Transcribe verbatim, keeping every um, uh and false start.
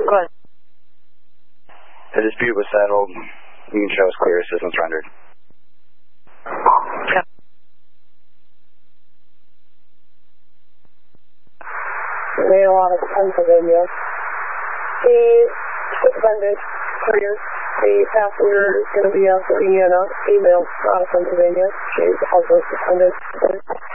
Go ahead. The dispute was settled. You can show us clear assistance rendered. Yeah. Mail out of Pennsylvania. The suspended clears. The passenger is going to be out of Indiana. Female out of Pennsylvania. She's also suspended.